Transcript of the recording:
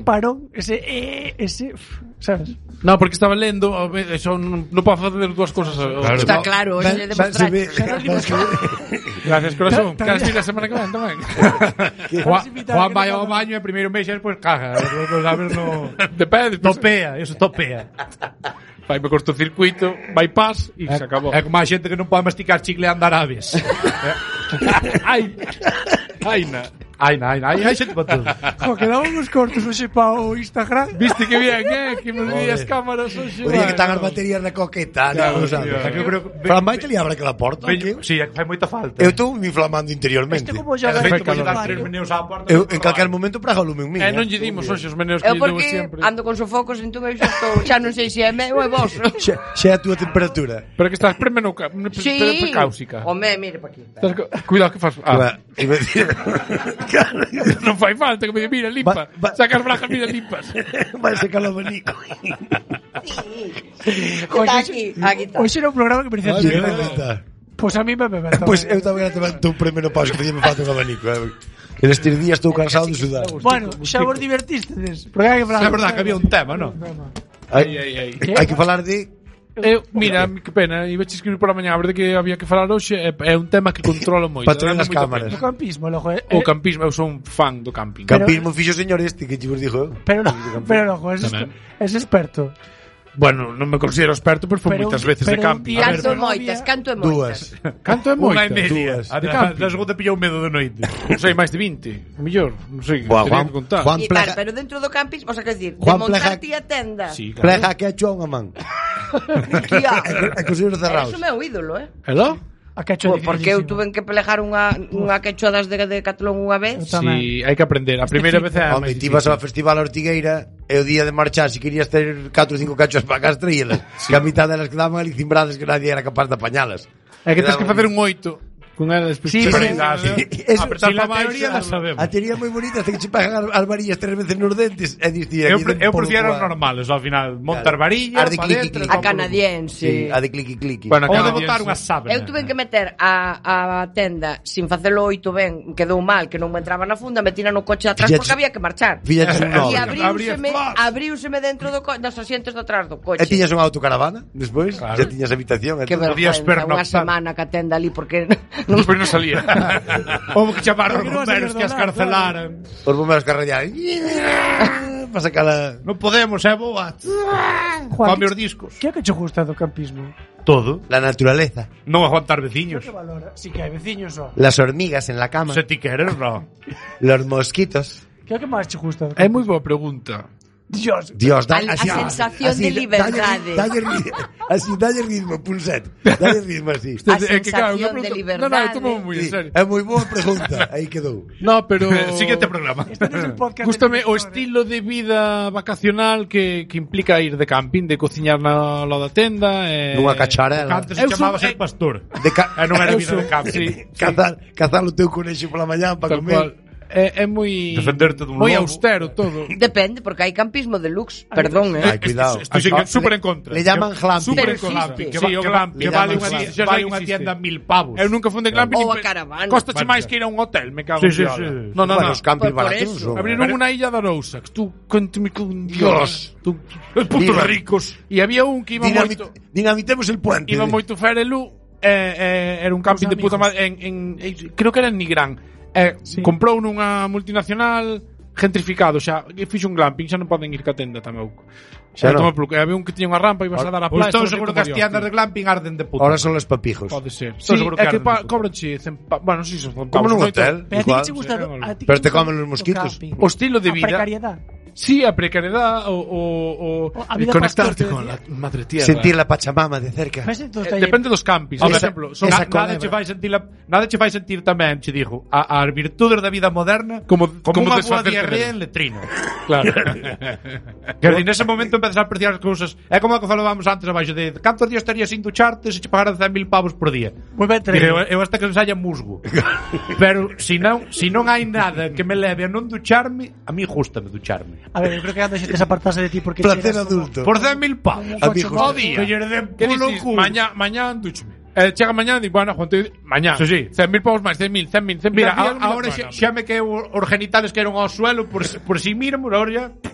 parón, ese, ¿sabes? No, porque estaba lendo, eso non podo facer dúas cousas. Claro. Está claro, se lle demostrar. Gracias, corazón. Queres vir a semana que ven tamén? Juan vai ao baño e primeiro mês e despois caga. Sabes, no... Depende. Topea, eso topea. Vai me cortocircuito, bypass e se acabou. É como a xente que non pode masticar chicle e andar aves. Ai, hai xente para todo. Quedaban uns cortos hoxe para o Instagram. Viste que bien, que me vi as cámaras hoxe. O día que están as baterías na coqueta, Fran, vai que li abre aquela porta? Si, fai moita falta. Eu estou me inflamando interiormente. Este como joga Eu en calquer momento praga o lume en mí. Non lle dimos hoxe os meneos que Eu lle dou porque sempre. ando con sofocos, entón eu xa non sei se é meu ou é vosso. Xa é a túa temperatura. Pero que estás Sí. precáusica. Home, mire pa aquí. Cuidado que faz. Non fai falta que me mira, limpa. Saca as brajas, mira, limpas. Vai secar o abanico. Aquí está. Hoxe era un programa que parecía Pois a mí me bebe. Pois eu tamén te un premio no pausa que me falta un abanico. En estes días estou cansado de sudar. Bueno, xa vos divertistedes. Porque hai que falar. É verdade que había un tema, non? Hai que falar de... Mira, que pena, iba a escribir por a mañá, a verdade que había que falar hoxe, é un tema que controlo moito. Patrón das cámaras. O campismo, logo. O campismo, eu sou un fan do camping. Campismo fixo o señor este que vos dixo eu. Pero logo, es experto. Bueno, non me considero experto, pero foi moitas veces de camping. Canto é moitas. Dúas. Canto é moitas? Unha e media. Da segunda pillou medo de noite. Non sei, máis de 20. Mellor, non sei, teria que contar. Juan Quitar, pero dentro do camping, o sea, quer decir, Juan de montarte a tenda. Sí, claro. Pleja que hecho a unha man. É que os seus cerrados. Eso é meu ídolo, Hello? A quechua porque eu tuve que pelejar unha quechua das de Catlón unha vez. Sí, hai que aprender. A primeira vez é máis difícil. Ti vas ao Festival Ortigueira e o día de marchar, se querías ter 4 ou 5 cachuas para cá, traílas. Que a mitad delas quedaban ali cimbradas que nadie era capaz de apañalas. É que tens que facer un 8 con elas. Sí, a teoría moi bonita, hasta que che pagan as varillas 3 veces nos dentes e dicía eu prefiero as normales, ao final montar varillas para dentro, a canadiense, a de cliqui. Bueno, ou de botar unha sábana. Eu tuve que meter a tenda sin facelo 8 ben, quedou mal, que non me entraba na funda, metina no coche atrás porque había que marchar. E abriuseme dentro dos asientos de atrás do coche. E tiñas unha autocaravana despois, já tiñas habitación, que podías pernoctar unha semana que atenda ali porque despois non salía. Houve que chamar os bomberos que as carcelaran. Os bomberos que arrallaran. Para sacar non podemos, é boa. Come os discos. Que é que che gusta do campismo? Todo. La naturaleza. Non aguantar veciños. Sí que hai veciños, só. Las hormigas en la cama. Se ti queres, no. Los mosquitos. Que é que máis che gusta? É moi boa pregunta. Dios, a sensación de liberdade. Dalle ritmo, pulset. Dalle ritmo así. A sensación de liberdade. Tomo moi en serio. É moi boa pregunta, aí quedou. No, pero siguiente programa. Gústame o estilo de vida vacacional que implica ir de camping, de cociñar na lo da tenda, nunha cacharela. Antes se chamaba ser pastor. Non era vida de camping. Cazar o teu conexo pola mañá para comer. É moi defenderte dun moi lobo. Austero todo. Depende, porque hai campismo deluxe, perdón, Ai, cuidado. Estou super en contra. Le llaman glamping. Super en glamping. Que vale unha tienda 1.000 pavos. Eu nunca fun de glamping. Ou a caravana. Costache máis que ir a un hotel, me cago en Dios. No, os campings baratos son. Abriron unha illa da Arousa, que tú cuéntame con Dios. Putos ricos. E había un que iba moito. Dinamitemos el puente. Iba moito Ferelu, era un camping de puta madre creo que era en Nigrán. Comprou nunha multinacional gentrificado, xa fixo un glamping, xa non poden ir ca tenda tampouco. Xa non. Había un que tiña unha rampa e ibas a dar a playa. Estou seguro que as tiendas de glamping arden de puta. Ahora son los papijos. Pode ser. Estou seguro que cobranche, bueno, non sei se son como nun hotel. Pero a ti que che gusta, pero te comen los mosquitos. O estilo de vida. A precariedade. Sí, a precariedade o conectarte con la madre tierra. Sentir la Pachamama de cerca. Depende dos campings. Por exemplo, nada che fai sentir tamén, che digo, as virtudes da vida moderna como unha boa diarrea en letrino. Claro. Que nese momento empezas a apreciar as cousas. É como que falábamos antes abaixo de cantos días estarías sin ducharte se che pagaran 100.000 pavos por día. Moi ben, eu hasta que ensaia musgo. Pero se non hai nada que me leve a non ducharme, a mí gústame ducharme. A ver, eu creo que antes te apartase de ti porque placer adulto. Por 100.000 pavos. Ao día. Que dices, mañá duchame. Chega mañá e bueno, mañá. Sí. 100.000 pavos máis, 100.000. Mira, agora xa me quedo os genitales que eran ao suelo por si miramos, agora ya